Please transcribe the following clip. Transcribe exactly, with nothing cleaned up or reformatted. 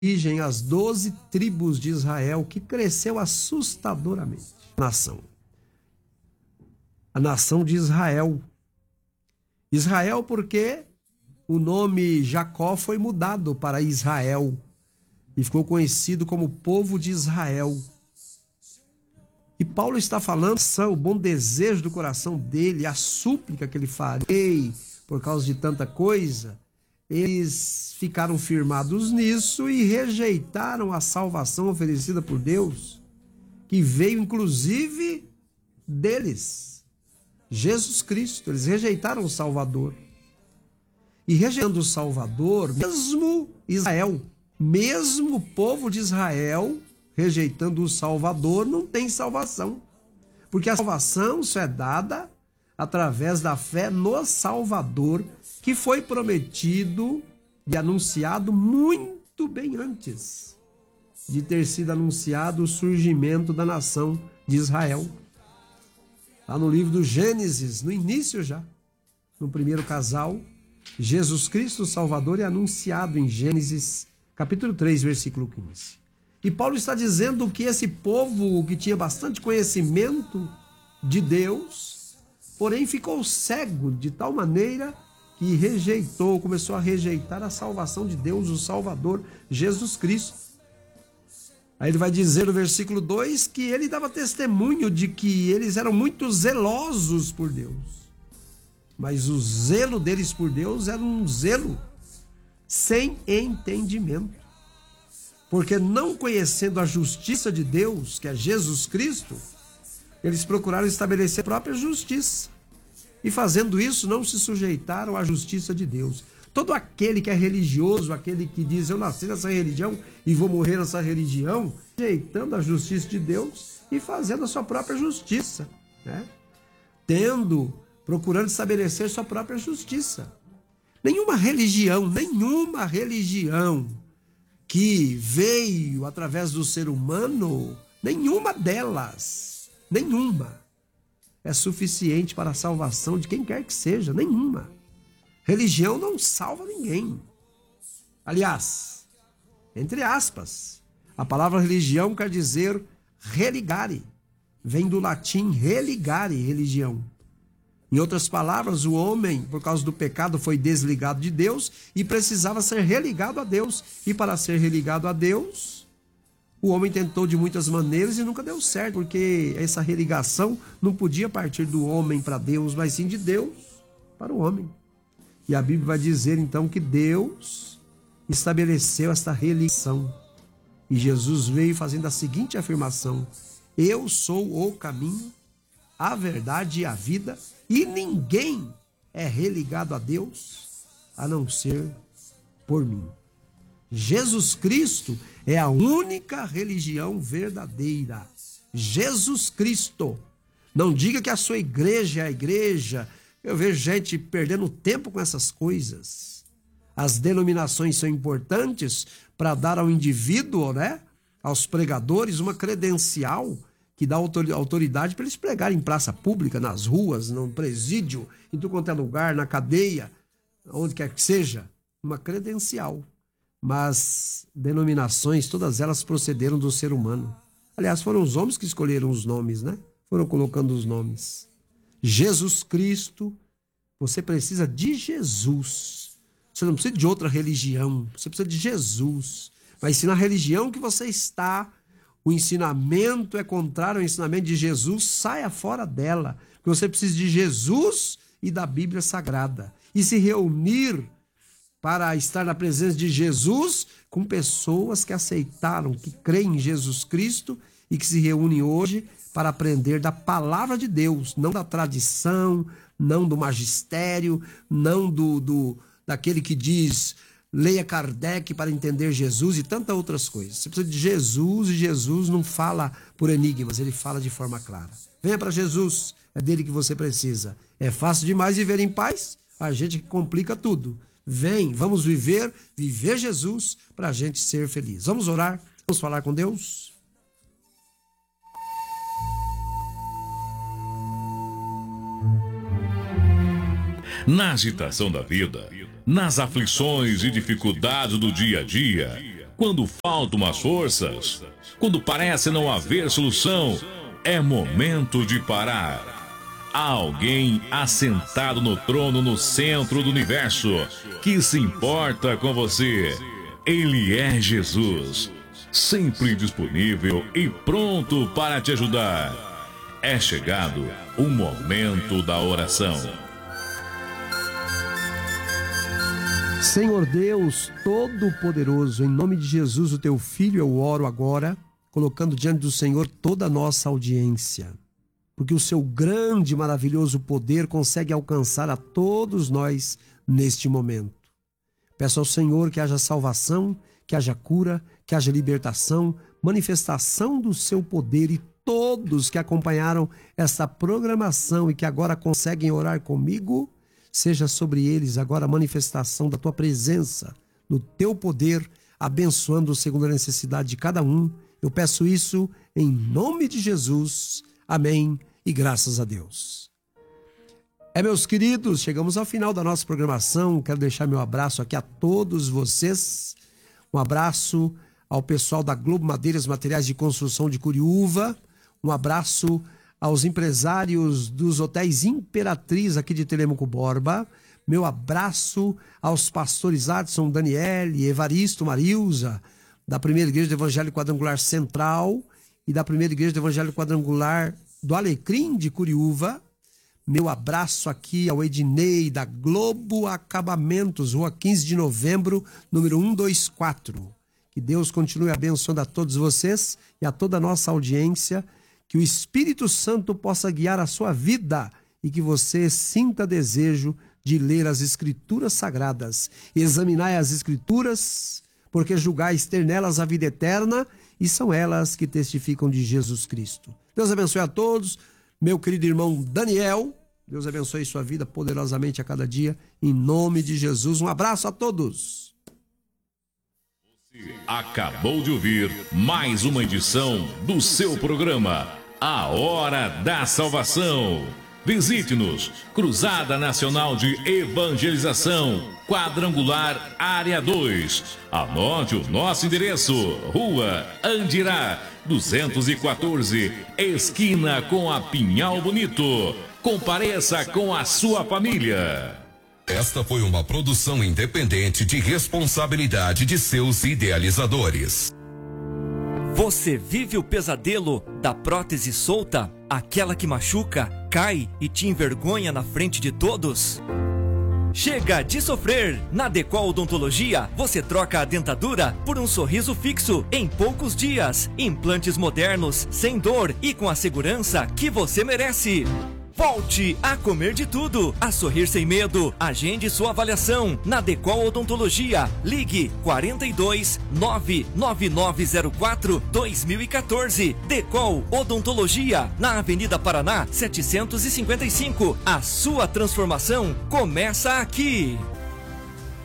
origem as doze tribos de Israel, que cresceu assustadoramente. Nação. A nação de Israel. Israel porque o nome Jacó foi mudado para Israel e ficou conhecido como povo de Israel. E Paulo está falando o bom desejo do coração dele, a súplica que ele faria por causa de tanta coisa. Eles ficaram firmados nisso e rejeitaram a salvação oferecida por Deus, que veio inclusive deles, Jesus Cristo. Eles rejeitaram o Salvador. E rejeitando o Salvador, mesmo Israel, mesmo o povo de Israel, rejeitando o Salvador, não tem salvação. Porque a salvação só é dada através da fé no Salvador, que foi prometido e anunciado muito bem antes de ter sido anunciado o surgimento da nação de Israel. Lá no livro do Gênesis, no início já, no primeiro casal, Jesus Cristo, o Salvador, é anunciado em Gênesis capítulo três, versículo quinze. E Paulo está dizendo que esse povo que tinha bastante conhecimento de Deus, porém ficou cego de tal maneira que rejeitou, começou a rejeitar a salvação de Deus, o Salvador, Jesus Cristo. Aí ele vai dizer no versículo dois que ele dava testemunho de que eles eram muito zelosos por Deus. Mas o zelo deles por Deus era um zelo sem entendimento. Porque não conhecendo a justiça de Deus, que é Jesus Cristo, eles procuraram estabelecer a própria justiça. E fazendo isso, não se sujeitaram à justiça de Deus. Todo aquele que é religioso, aquele que diz, eu nasci nessa religião e vou morrer nessa religião, rejeitando a justiça de Deus e fazendo a sua própria justiça, né? Tendo, procurando estabelecer sua própria justiça. Nenhuma religião, nenhuma religião que veio através do ser humano, nenhuma delas, nenhuma, é suficiente para a salvação de quem quer que seja, nenhuma. Religião não salva ninguém. Aliás, entre aspas, a palavra religião quer dizer religare, vem do latim religare, religião. Em outras palavras, o homem, por causa do pecado, foi desligado de Deus e precisava ser religado a Deus. E para ser religado a Deus, o homem tentou de muitas maneiras e nunca deu certo, porque essa religação não podia partir do homem para Deus, mas sim de Deus para o homem. E a Bíblia vai dizer então que Deus estabeleceu esta religação. E Jesus veio fazendo a seguinte afirmação: eu sou o caminho, a verdade e a vida, e ninguém é religado a Deus a não ser por mim. Jesus Cristo é a única religião verdadeira. Jesus Cristo. Não diga que a sua igreja é a igreja. Eu vejo gente perdendo tempo com essas coisas. As denominações são importantes para dar ao indivíduo, né, aos pregadores, uma credencial que dá autoridade para eles pregarem em praça pública, nas ruas, no presídio, em tudo quanto é lugar, na cadeia, onde quer que seja, uma credencial. Mas denominações, todas elas procederam do ser humano. Aliás, foram os homens que escolheram os nomes, né? Foram colocando os nomes. Jesus Cristo, você precisa de Jesus. Você não precisa de outra religião, você precisa de Jesus. Mas se na religião que você está, o ensinamento é contrário ao ensinamento de Jesus, saia fora dela. Porque você precisa de Jesus e da Bíblia Sagrada. E se reunir para estar na presença de Jesus com pessoas que aceitaram, que creem em Jesus Cristo e que se reúnem hoje para aprender da palavra de Deus, não da tradição, não do magistério, não do, do daquele que diz leia Kardec para entender Jesus e tantas outras coisas. Você precisa de Jesus e Jesus não fala por enigmas, ele fala de forma clara. Venha para Jesus, é dele que você precisa. É fácil demais viver em paz? A gente complica tudo. Vem, vamos viver, viver Jesus para a gente ser feliz. Vamos orar, vamos falar com Deus. Na agitação da vida, nas aflições e dificuldades do dia a dia, quando faltam as forças, quando parece não haver solução, é momento de parar. Há alguém assentado no trono no centro do universo que se importa com você. Ele é Jesus, sempre disponível e pronto para te ajudar. É chegado o momento da oração. Senhor Deus Todo-Poderoso, em nome de Jesus, o teu Filho, eu oro agora, colocando diante do Senhor toda a nossa audiência, porque o seu grande e maravilhoso poder consegue alcançar a todos nós neste momento. Peço ao Senhor que haja salvação, que haja cura, que haja libertação, manifestação do seu poder, e todos que acompanharam essa programação e que agora conseguem orar comigo, seja sobre eles agora a manifestação da tua presença, no teu poder, abençoando segundo a necessidade de cada um. Eu peço isso em nome de Jesus. Amém e graças a Deus. É, meus queridos, chegamos ao final da nossa programação. Quero deixar meu abraço aqui a todos vocês. Um abraço ao pessoal da Globo Madeiras Materiais de Construção de Curiúva. Um abraço aos empresários dos hotéis Imperatriz aqui de Telêmaco Borba. Meu abraço aos pastores Adson, Daniele, Evaristo, Marilza, da Primeira Igreja do Evangelho Quadrangular Central e da Primeira Igreja do Evangelho Quadrangular do Alecrim de Curiúva. Meu abraço aqui ao Ednei, da Globo Acabamentos, Rua quinze de novembro, número cento e vinte e quatro. Que Deus continue abençoando a todos vocês e a toda a nossa audiência. Que o Espírito Santo possa guiar a sua vida e que você sinta desejo de ler as Escrituras Sagradas. Examinai as Escrituras, porque julgais ter nelas a vida eterna, e são elas que testificam de Jesus Cristo. Deus abençoe a todos. Meu querido irmão Daniel, Deus abençoe sua vida poderosamente a cada dia, em nome de Jesus. Um abraço a todos. Acabou de ouvir mais uma edição do seu programa A Hora da Salvação. Visite-nos, Cruzada Nacional de Evangelização, Quadrangular Área dois. Anote o nosso endereço: Rua Andirá, duzentos e quatorze, esquina com a Pinhal Bonito. Compareça com a sua família. Esta foi uma produção independente de responsabilidade de seus idealizadores. Você vive o pesadelo da prótese solta? Aquela que machuca, cai e te envergonha na frente de todos? Chega de sofrer! Na Decol Odontologia, você troca a dentadura por um sorriso fixo em poucos dias. Implantes modernos, sem dor e com a segurança que você merece. Volte a comer de tudo, a sorrir sem medo. Agende sua avaliação na Decol Odontologia. Ligue quarenta e dois, nove nove nove zero quatro, dois mil e quatorze. Decol Odontologia, na Avenida Paraná, setecentos e cinquenta e cinco. A sua transformação começa aqui.